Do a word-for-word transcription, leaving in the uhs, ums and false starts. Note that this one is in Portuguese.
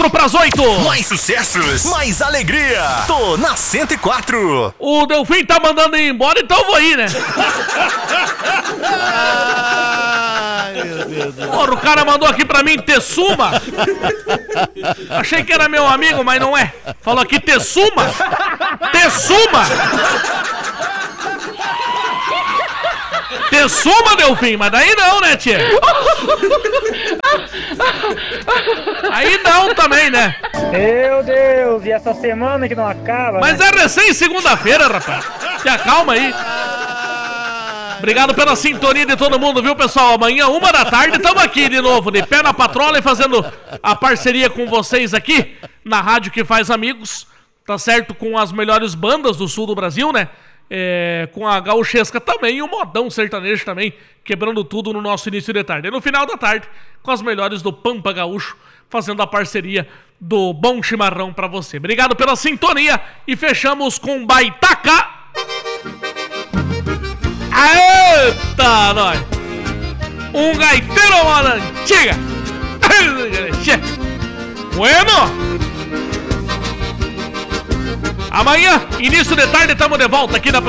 quatro pras oito. Mais sucessos, mais alegria. Tô na cento e quatro. O Delfim tá mandando ir embora, então eu vou ir, né? Ai, meu Deus do céu. Porra, o cara mandou aqui pra mim, Tessuma. Achei que era meu amigo, mas não é. Falou aqui, Tessuma. Tessuma. Tessuma, Delfim, mas daí não, né, tia? Aí não também, né? Meu Deus, e essa semana que não acaba, Mas né? é recém segunda-feira, rapaz. Se acalma aí. Obrigado pela sintonia de todo mundo, viu, pessoal? Amanhã, uma da tarde, estamos aqui de novo, de pé na patrola e fazendo a parceria com vocês aqui na rádio que faz amigos, tá certo? Com as melhores bandas do sul do Brasil, né? É, com a gauchesca também e o modão sertanejo também, quebrando tudo no nosso início de tarde. E no final da tarde, com as melhores do Pampa Gaúcho, fazendo a parceria do Bom Chimarrão pra você. Obrigado pela sintonia e fechamos com Baitaca. Eita, nós! Um gaiteiro moda antiga! Bueno! Amanhã, início de tarde, estamos de volta aqui na